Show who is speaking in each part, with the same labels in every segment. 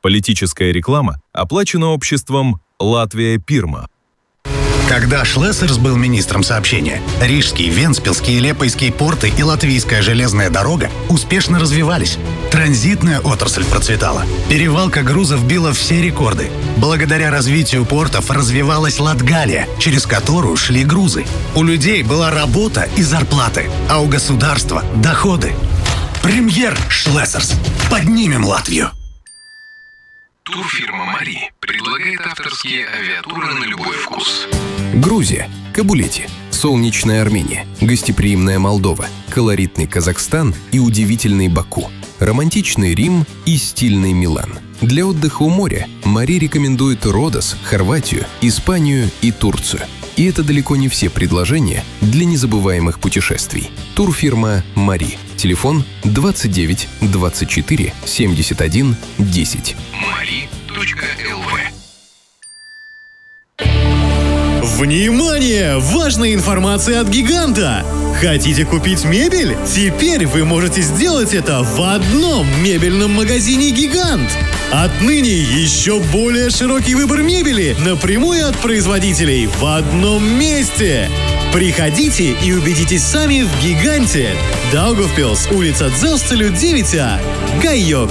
Speaker 1: Политическая реклама оплачена обществом «Латвия Пирма».
Speaker 2: Когда Шлессерс был министром сообщения, Рижский, Вентспилский и Лепойский порты и Латвийская железная дорога успешно развивались. Транзитная отрасль процветала. Перевалка грузов била все рекорды. Благодаря развитию портов развивалась Латгалия, через которую шли грузы. У людей была работа и зарплаты, а у государства – доходы. Премьер Шлессерс. Поднимем Латвию.
Speaker 3: Турфирма «Мари» предлагает авторские авиатуры на любой вкус.
Speaker 4: Грузия, Кабулети, солнечная Армения, гостеприимная Молдова, колоритный Казахстан и удивительный Баку, романтичный Рим и стильный Милан. Для отдыха у моря «Мари» рекомендует Родос, Хорватию, Испанию и Турцию. И это далеко не все предложения для незабываемых путешествий. Турфирма «Мари». Телефон 29 24 71 10.
Speaker 3: Mari.lv.
Speaker 5: Внимание! Важная информация от «Гиганта». Хотите купить мебель? Теперь вы можете сделать это в одном мебельном магазине «Гигант». Отныне еще более широкий выбор мебели напрямую от производителей в одном месте. Приходите и убедитесь сами в «Гиганте». Даугавпилс, улица Дзелстелю, 9А. Гайок.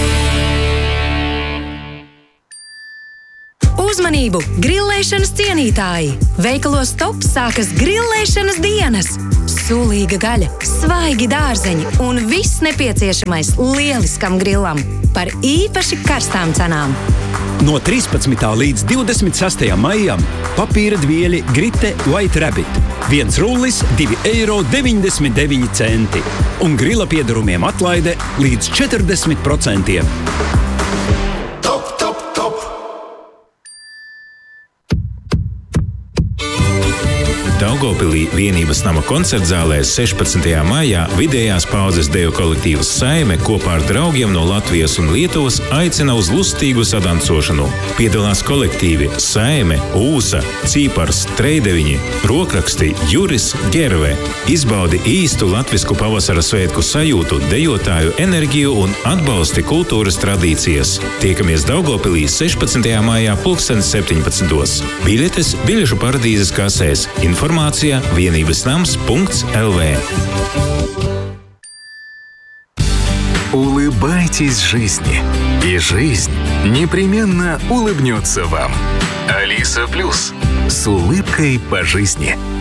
Speaker 6: Uzmanību! Grillēšanas cienītāji! Veikalos Top sākas grillēšanas dienas! Sulīga gaļa, svaigi dārzeņi un viss nepieciešamais lieliskam grillam par īpaši karstām cenām.
Speaker 7: No 13. līdz 26. maijam papīra dvieļi Grite White Rabbit. 1 rullis, 2,99 eiro un grila piedarumiem atlaide līdz 40%.
Speaker 8: Daugavpilī vienības nama koncertzālē 16. maijā vidējās paudzes deju kolektīvs Saime kopā ar draugiem no Latvijas un Lietuvas aicina uz lustīgu sadancošanu. Piedalās kolektīvi Saime, Ūsa, Cīpars, Treideviņi, Rokraksti, Juris, Gerve. Izbaudi īstu latvisku pavasara svētku sajūtu, dejotāju enerģiju un atbalsti kultūras tradīcijas. Tiekamies Daugavpilī 16. maijā 17. Biļetes biļešu paradīzes kasēs. Информация vienībasnams.lv.
Speaker 9: Улыбайтесь жизни, и жизнь непременно улыбнется вам. Алиса Плюс. С улыбкой по жизни.